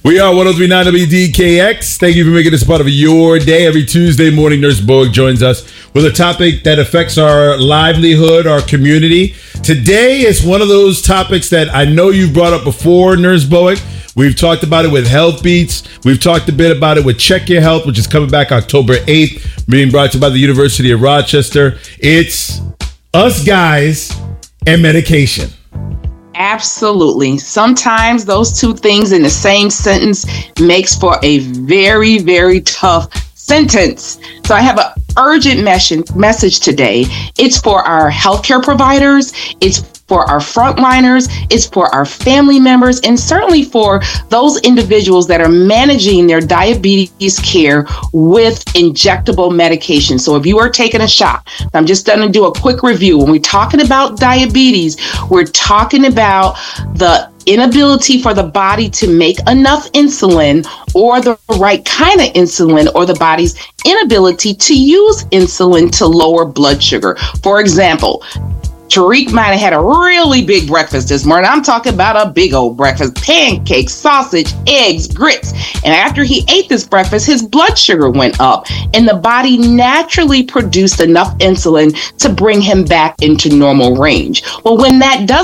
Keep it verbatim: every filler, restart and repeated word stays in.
We are one oh three point nine W D K X. Thank you for making this part of your day. Every Tuesday morning, Nurse Bowick joins us with a topic that affects our livelihood, our community. Today is one of those topics that I know you've brought up before, Nurse Bowick. We've talked about it with Health Beats. We've talked a bit about it with Check Your Health, which is coming back October eighth, being brought to you by the University of Rochester. It's us guys and medication. Absolutely. Sometimes those two things in the same sentence makes for a very, very tough sentence. So I have an urgent mes- message today. It's for our healthcare providers. It's for our frontliners. It's for our family members, and certainly for those individuals that are managing their diabetes care with injectable medication. So if you are taking a shot, I'm just going to do a quick review. When we're talking about diabetes, we're talking about the inability for the body to make enough insulin or the right kind of insulin, or the body's inability to use insulin to lower blood sugar. For example, Tariq might have had a really big breakfast this morning. I'm talking about a big old breakfast. Pancakes, sausage, eggs, grits. And after he ate this breakfast, his blood sugar went up, and the body naturally produced enough insulin to bring him back into normal range. Well, when that does